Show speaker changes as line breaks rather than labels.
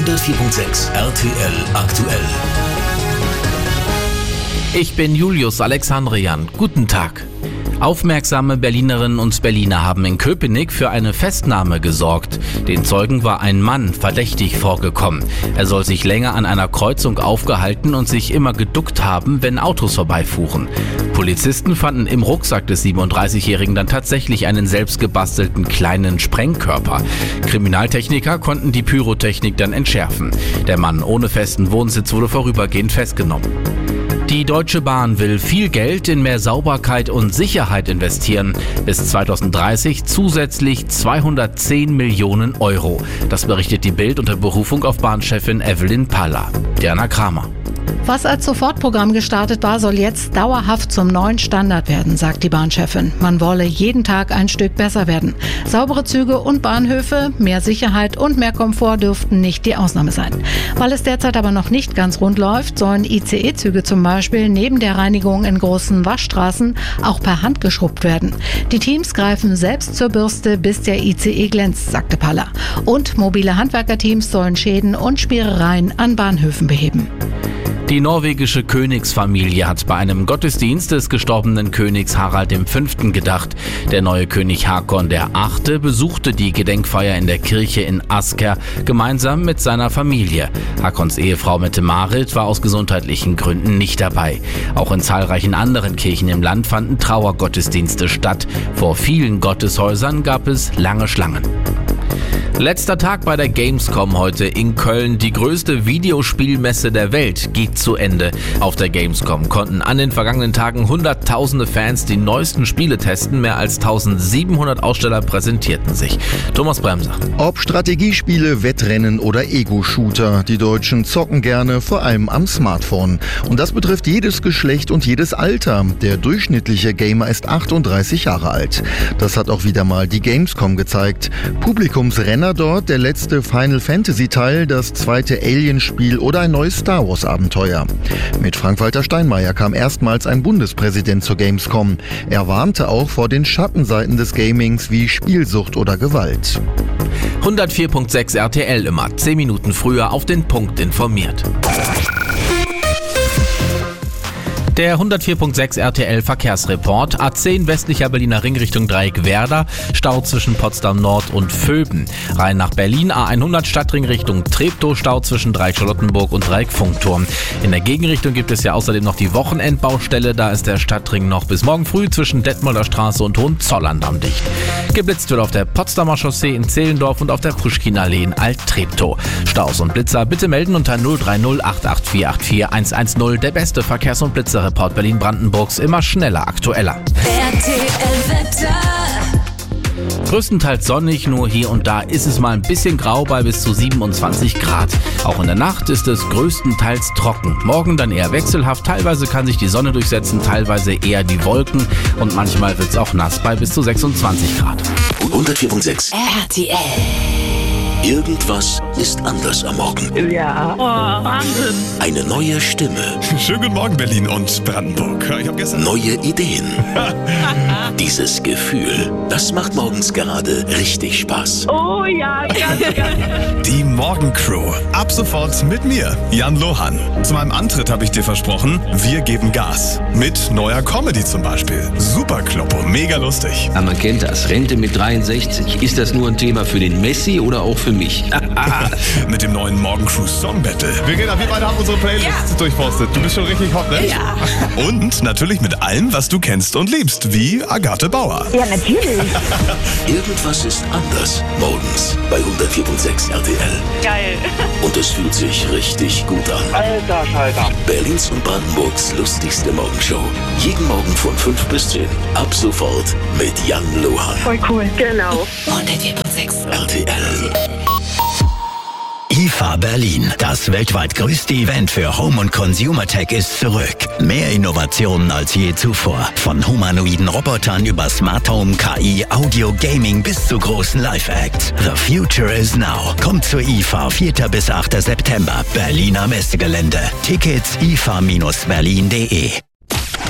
104.6 RTL aktuell.
Ich bin Julius Alexandrian. Guten Tag. Aufmerksame Berlinerinnen und Berliner haben in Köpenick für eine Festnahme gesorgt. Den Zeugen war ein Mann verdächtig vorgekommen. Er soll sich länger an einer Kreuzung aufgehalten und sich immer geduckt haben, wenn Autos vorbeifuhren. Polizisten fanden im Rucksack des 37-Jährigen dann tatsächlich einen selbstgebastelten kleinen Sprengkörper. Kriminaltechniker konnten die Pyrotechnik dann entschärfen. Der Mann ohne festen Wohnsitz wurde vorübergehend festgenommen. Die Deutsche Bahn will viel Geld in mehr Sauberkeit und Sicherheit investieren. Bis 2030 zusätzlich 210 Millionen Euro. Das berichtet die Bild unter Berufung auf Bahnchefin Evelyn Paller. Diana Kramer.
Was als Sofortprogramm gestartet war, soll jetzt dauerhaft zum neuen Standard werden, sagt die Bahnchefin. Man wolle jeden Tag ein Stück besser werden. Saubere Züge und Bahnhöfe, mehr Sicherheit und mehr Komfort dürften nicht die Ausnahme sein. Weil es derzeit aber noch nicht ganz rund läuft, sollen ICE-Züge zum Beispiel neben der Reinigung in großen Waschstraßen auch per Hand geschrubbt werden. Die Teams greifen selbst zur Bürste, bis der ICE glänzt, sagte Paller. Und mobile Handwerkerteams sollen Schäden und Spierereien an Bahnhöfen beheben.
Die norwegische Königsfamilie hat bei einem Gottesdienst des gestorbenen Königs Harald V. gedacht. Der neue König Håkon VIII. Besuchte die Gedenkfeier in der Kirche in Asker gemeinsam mit seiner Familie. Håkons Ehefrau Mette-Marit war aus gesundheitlichen Gründen nicht dabei. Auch in zahlreichen anderen Kirchen im Land fanden Trauergottesdienste statt. Vor vielen Gotteshäusern gab es lange Schlangen. Letzter Tag bei der Gamescom heute in Köln. Die größte Videospielmesse der Welt geht zu Ende. Auf der Gamescom konnten an den vergangenen Tagen hunderttausende Fans die neuesten Spiele testen. Mehr als 1700 Aussteller präsentierten sich. Thomas Bremser.
Ob Strategiespiele, Wettrennen oder Ego-Shooter, die Deutschen zocken gerne, vor allem am Smartphone. Und das betrifft jedes Geschlecht und jedes Alter. Der durchschnittliche Gamer ist 38 Jahre alt. Das hat auch wieder mal die Gamescom gezeigt. Publikumsrenner dort, der letzte Final Fantasy Teil, das zweite Alien-Spiel oder ein neues Star Wars Abenteuer. Mit Frank-Walter Steinmeier kam erstmals ein Bundespräsident zur Gamescom. Er warnte auch vor den Schattenseiten des Gamings wie Spielsucht oder Gewalt.
104.6 RTL immer 10 Minuten früher auf den Punkt informiert. Der 104.6 RTL Verkehrsreport. A10 westlicher Berliner Ring Richtung Dreieck Werder. Stau zwischen Potsdam Nord und Vöben. Rein nach Berlin A100 Stadtring Richtung Treptow. Stau zwischen Dreieck Charlottenburg und Dreieck Funkturm. In der Gegenrichtung gibt es ja außerdem noch die Wochenendbaustelle. Da ist der Stadtring noch bis morgen früh zwischen Detmolder Straße und Hohenzollern-Damm dicht. Geblitzt wird auf der Potsdamer Chaussee in Zehlendorf und auf der Puschkinallee in Alt-Treptow. Staus und Blitzer bitte melden unter 030 884 110. Der beste Verkehrs- und Blitzerreport Berlin-Brandenburgs, immer schneller, aktueller. Größtenteils sonnig, nur hier und da ist es mal ein bisschen grau bei bis zu 27 Grad. Auch in der Nacht ist es größtenteils trocken. Morgen dann eher wechselhaft, teilweise kann sich die Sonne durchsetzen, teilweise eher die Wolken und manchmal wird es auch nass bei bis zu 26 Grad.
104.6
RTL.
Irgendwas ist anders am Morgen.
Ja. Oh, Wahnsinn.
Eine neue Stimme.
Schönen guten Morgen, Berlin und Brandenburg. Ich hab gestern
Neue Ideen. Dieses Gefühl, das macht morgens gerade richtig Spaß.
Oh ja, ganz.
die Morgencrew. Ab sofort mit mir, Jan Lohan. Zu meinem Antritt habe ich dir versprochen, wir geben Gas. Mit neuer Comedy zum Beispiel. Super Kloppo, mega lustig.
Aber man kennt das. Rente mit 63. Ist das nur ein Thema für den Messi oder auch für mich?
Mit dem neuen Morgencrew Song Battle. Verena, wir beide haben unsere Playlist durchforstet. Du bist schon richtig hot, ne?
Ja.
Und natürlich mit allem, was du kennst und liebst, wie Agathe Bauer.
Ja, natürlich.
Irgendwas ist anders. Morgens bei 104.6 RTL.
Geil.
Und es fühlt sich richtig gut an.
Alter Schalter.
Berlins und Brandenburgs lustigste Morgenshow. Jeden Morgen von 5 bis 10. Ab sofort mit Jan Lohan.
Voll cool. Genau.
104.6
RTL.
IFA Berlin, das weltweit größte Event für Home- und Consumer Tech ist zurück. Mehr Innovationen als je zuvor. Von humanoiden Robotern über Smart Home, KI, Audio, Gaming bis zu großen Live-Acts. The future is now. Kommt zur IFA 4. bis 8. September. Berliner Messegelände. Tickets ifa-berlin.de